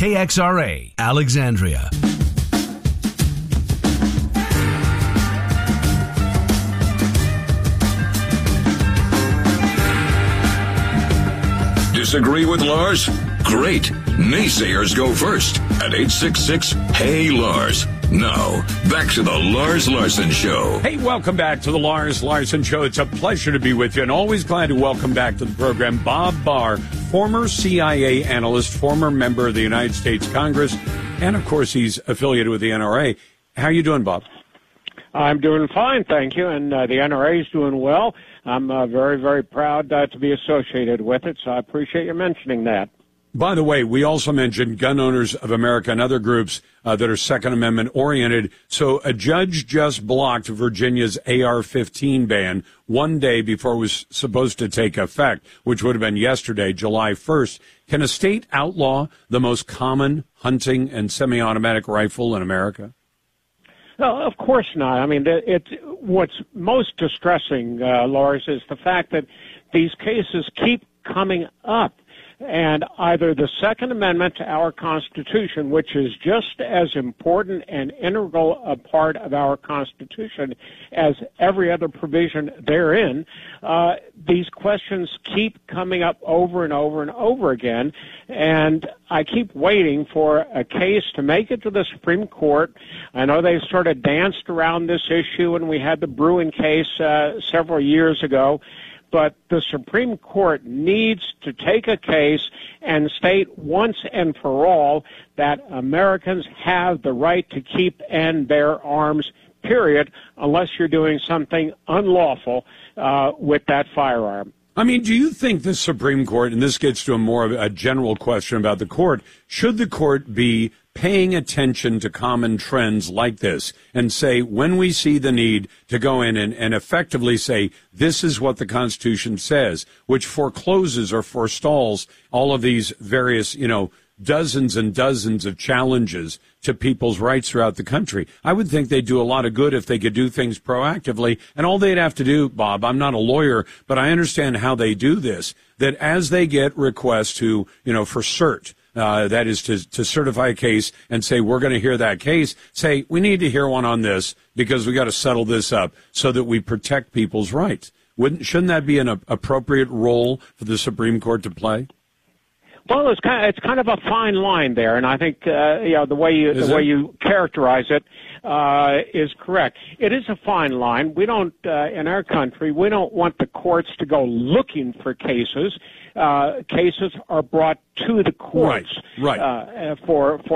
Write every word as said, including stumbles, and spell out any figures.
K X R A, Alexandria. Disagree with Lars? Great. Naysayers go first at eight six six, Hey Lars. Now, back to the Lars Larson Show. Hey, welcome back to the Lars Larson Show. It's a pleasure to be with you, and always glad to welcome back to the program Bob Barr, former C I A analyst, former member of the United States Congress, and, of course, he's affiliated with the N R A. How are you doing, Bob? I'm doing fine, thank you, and uh, the N R A is doing well. I'm uh, very, very proud uh, to be associated with it, so I appreciate you mentioning that. By the way, we also mentioned Gun Owners of America and other groups uh, that are Second Amendment oriented. So a judge just blocked Virginia's A R fifteen ban one day before it was supposed to take effect, which would have been yesterday, July first. Can a state outlaw the most common hunting and semi-automatic rifle in America? No, of course not. I mean, it, what's most distressing, uh, Lars, is the fact that these cases keep coming up. And either the Second Amendment to our Constitution, which is just as important and integral a part of our Constitution as every other provision therein, uh, these questions keep coming up over and over and over again. And I keep waiting for a case to make it to the Supreme Court. I know they sort of danced around this issue when we had the Bruen case uh, several years ago. But the Supreme Court needs to take a case and state once and for all that Americans have the right to keep and bear arms, period, unless you're doing something unlawful uh, with that firearm. I mean, do you think the Supreme Court, and this gets to a more of a general question about the court, should the court be paying attention to common trends like this and say, when we see the need to go in and, and effectively say, this is what the Constitution says, which forecloses or forestalls all of these various, you know, dozens and dozens of challenges to people's rights throughout the country. I would think they'd do a lot of good if they could do things proactively. And all they'd have to do, Bob, I'm not a lawyer, but I understand how they do this, that as they get requests to, you know, for cert, uh, that is to, to certify a case and say, we're going to hear that case, say, we need to hear one on this because we got to settle this up so that we protect people's rights. Wouldn't, shouldn't that be an a, appropriate role for the Supreme Court to play? Well, it's kind of, it's kind of a fine line there, and I think uh, you know the way you is the it? way you characterize it uh, is correct. It is a fine line. We don't uh, in our country we don't want the courts to go looking for cases. Uh, cases are brought to the courts right, right. Uh, for for